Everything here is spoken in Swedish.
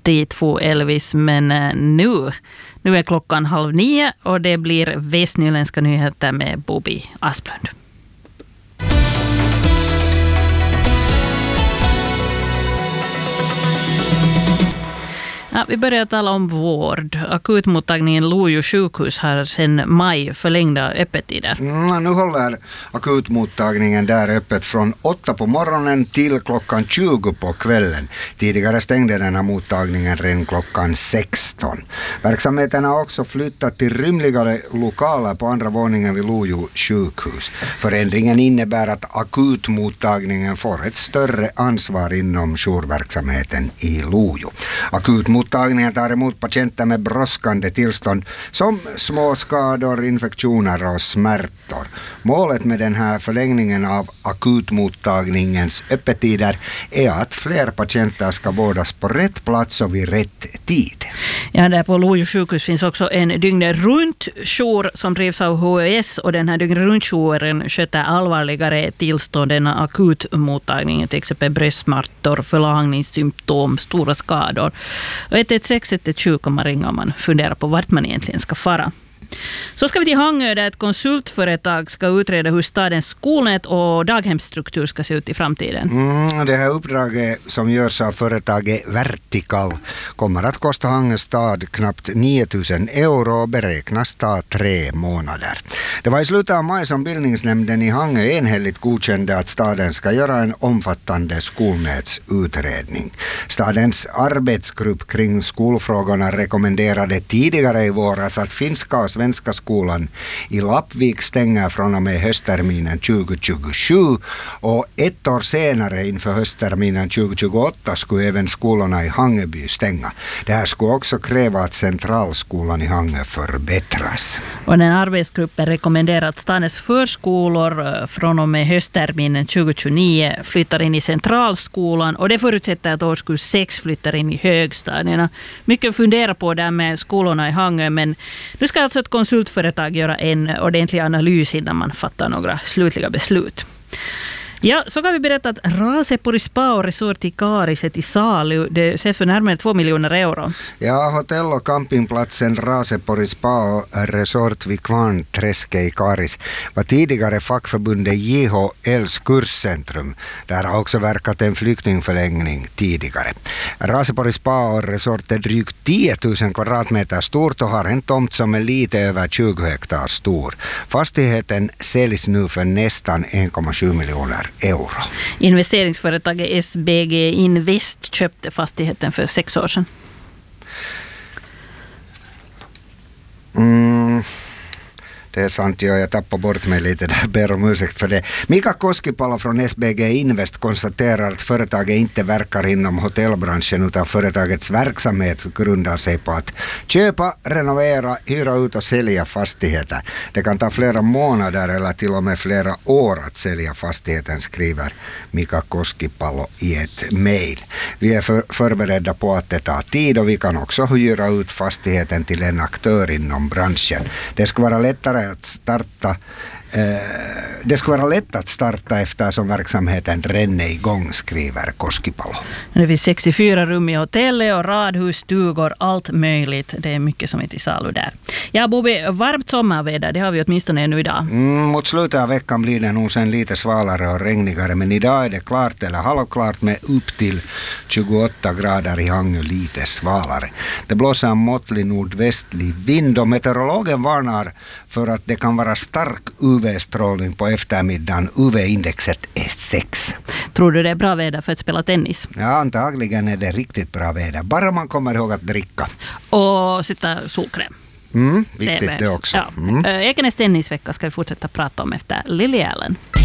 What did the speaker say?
dit för Elvis, men nu är klockan 8:30 och det blir västnyländska nyheter med Bobby Asplund. Ja, vi börjar tala om vård. Akutmottagningen Lojo sjukhus har sedan maj förlängda öppettider. Nu håller akutmottagningen där öppet från 8 på morgonen till klockan 20 på kvällen. Tidigare stängde den här mottagningen redan klockan 16. Verksamheten har också flyttat till rymligare lokaler på andra våningen vid Lojo sjukhus. Förändringen innebär att akutmottagningen får ett större ansvar inom jourverksamheten i Lojo. Akutmottagningen tar emot patienter med brådskande tillstånd som små skador, infektioner och smärtor. Målet med den här förlängningen av akutmottagningens öppettider är att fler patienter ska vårdas på rätt plats och vid rätt tid. Ja, där på Lojo sjukhus finns också en dygnet-runt-jour som drivs av HES, och den här dygnet-runt-jouren sköter allvarligare tillstånd än akutmottagningen, till exempel bröstsmärtor, förlamningssymptom, stora skador. Och 116 kan man ringa om man funderar på vart man egentligen ska fara. Så ska vi till Hangö där ett konsultföretag ska utreda hur stadens skolnät och daghemsstruktur ska se ut i framtiden. Det här uppdraget som görs av företaget Vertical kommer att kosta Hangö stad knappt 9 000 euro och beräknas ta 3 månader. Det var i slutet av maj som bildningsnämnden i Hangö enhälligt godkände att staden ska göra en omfattande skolnätsutredning. Stadens arbetsgrupp kring skolfrågorna rekommenderade tidigare i våras att finska och svenska skolan i Lappvik stänger från och med höstterminen 2027, och ett år senare inför höstterminen 2028 skulle även skolorna i Hangöby stänga. Det här skulle också kräva att centralskolan i Hangö förbättras. Och den arbetsgruppen rekommenderar att stadens förskolor från och med höstterminen 2029 flyttar in i centralskolan, och det förutsätter att årskurs 6 flyttar in i högstadierna. Mycket funderar på det med skolorna i Hangö, men nu ska alltså ett konsultföretag göra en ordentlig analys innan man fattar några slutliga beslut. Ja, så kan vi berätta att Raasepori Spa och Resort i Karis är till salu. Det ser för närmare 2 miljoner euro. Ja, hotell- och campingplatsen Raasepori Spa och Resort vid Kvarnträske i Karis var tidigare fackförbundet JHLs kurscentrum. Där har också verkat en flyktingförläggning tidigare. Raasepori Spa och Resort är drygt 10 000 kvadratmeter stort och har en tomt som är lite över 20 hektar stor. Fastigheten säljs nu för nästan 1,7 miljoner euro. Investeringsföretaget SBG Invest köpte fastigheten för 6 år sedan. Det är sant, jag tappar bort mig lite där, ber om ursäkt för det. Mika Koskipalo från SBG Invest konstaterar att företaget inte verkar inom hotellbranschen, utan företagets verksamhet grundar sig på att köpa, renovera, hyra ut och sälja fastigheter. Det kan ta flera månader eller till och med flera år att sälja fastigheten, skriver Mika Koskipalo i ett mejl. Vi är förberedda på att det tar tid, och vi kan också hyra ut fastigheten till en aktör inom branschen. Det ska vara lättare att starta. Det skulle vara lätt att starta eftersom verksamheten ränner igång, skriver Koskipalo. Det finns 64 rum i hotellet och radhus, stugor, allt möjligt. Det är mycket som är till salu där. Ja, Bobby, varmt sommarväder, det har vi åtminstone nu idag. Mot slutet av veckan blir det nog sen lite svalare och regnigare, men idag är det klart eller halvklart med upp till 28 grader i Hangö, lite svalare. Det blåser en måttlig nordvästlig vind och meteorologen varnar för att det kan vara stark UV-strålning på eftermiddagen. UV-indexet är 6. Tror du det är bra väder för att spela tennis? Ja, antagligen är det riktigt bra väder. Bara man kommer ihåg att dricka. Och sätta solkräm. Viktigt det också. Ja. Ekenäs tennisvecka ska vi fortsätta prata om efter Lily Allen.